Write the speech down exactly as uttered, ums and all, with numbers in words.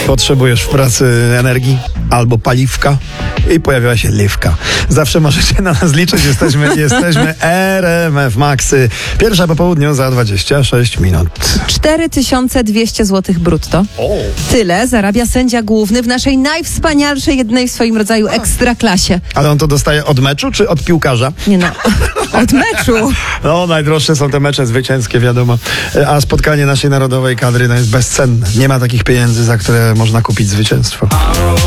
Potrzebujesz w pracy energii albo paliwka i pojawiła się Liwka. Zawsze możecie na nas liczyć. Jesteśmy, jesteśmy R M F Maxy. Pierwsza po południu za dwadzieścia sześć minut. cztery tysiące dwieście złotych brutto. O. Tyle zarabia sędzia główny w naszej najwspanialszej, jednej w swoim rodzaju ekstraklasie. Ale on to dostaje od meczu czy od piłkarza? Nie no, od meczu. No, najdroższe są te mecze zwycięskie, wiadomo. A spotkanie naszej narodowej kadry no, jest bezcenne. Nie ma takich pieniędzy, za które można kupić zwycięstwo.